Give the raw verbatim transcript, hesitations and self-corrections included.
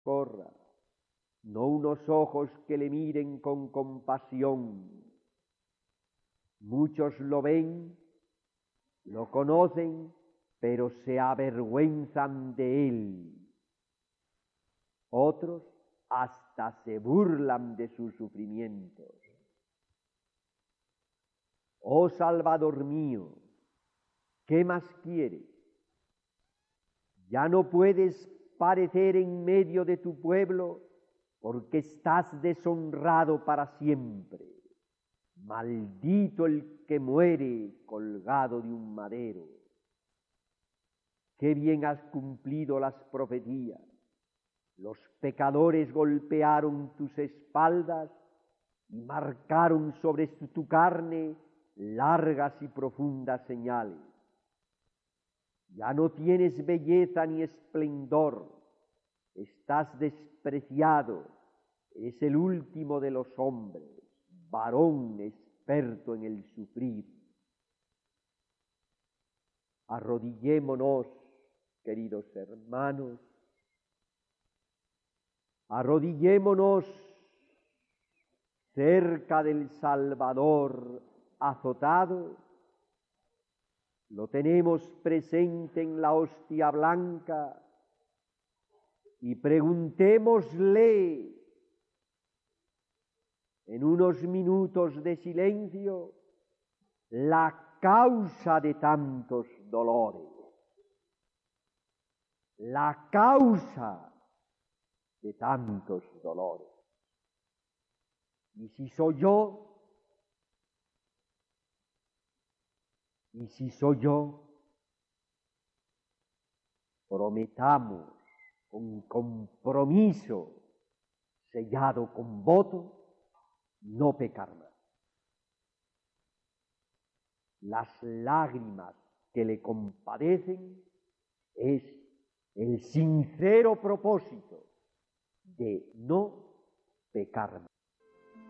corra, no unos ojos que le miren con compasión. Muchos lo ven, lo conocen, pero se avergüenzan de él. Otros hasta se burlan de sus sufrimientos. Oh Salvador mío, ¿qué más quieres? Ya no puedes parecer en medio de tu pueblo porque estás deshonrado para siempre. Maldito el que muere colgado de un madero. Qué bien has cumplido las profecías. Los pecadores golpearon tus espaldas y marcaron sobre tu carne largas y profundas señales. Ya no tienes belleza ni esplendor, estás despreciado, eres el último de los hombres, varón experto en el sufrir. Arrodillémonos, queridos hermanos, arrodillémonos cerca del Salvador azotado. Lo tenemos presente en la hostia blanca y preguntémosle en unos minutos de silencio la causa de tantos dolores, la causa de tantos dolores. Y si soy yo, y si soy yo, prometamos con compromiso sellado con voto no pecar más. Las lágrimas que le compadecen es el sincero propósito de no pecar más.